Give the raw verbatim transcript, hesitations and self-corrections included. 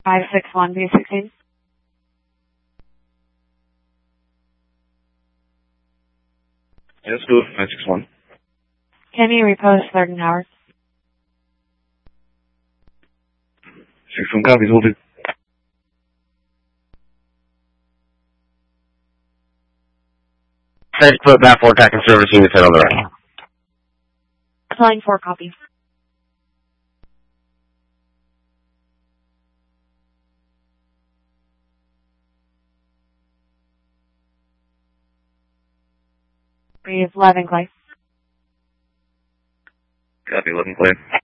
five six one B sixteen. Yeah, let's go with five six one. Can you repose third and Howard? six one copies, will do. Six foot back four attack and service units head on the right. Flying four copies. Breathe eleven, Clay. Copy, eleven, clear.